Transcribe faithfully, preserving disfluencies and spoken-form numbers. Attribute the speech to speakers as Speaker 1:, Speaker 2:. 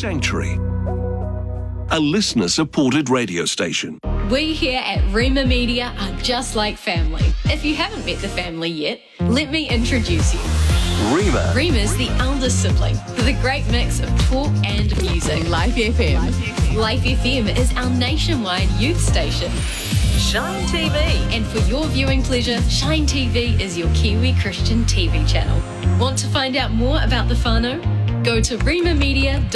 Speaker 1: Sanctuary, a listener-supported radio station.
Speaker 2: We here at Rima Media are just like family. If you haven't met the family yet, let me introduce you.
Speaker 1: Rima.
Speaker 2: Rima's the eldest sibling with a great mix of talk and music.
Speaker 3: Life F M.
Speaker 2: Life F M is our nationwide youth station.
Speaker 3: Shine T V.
Speaker 2: And for your viewing pleasure, Shine T V is your Kiwi Christian T V channel. Want to find out more about the whānau? Go to rima media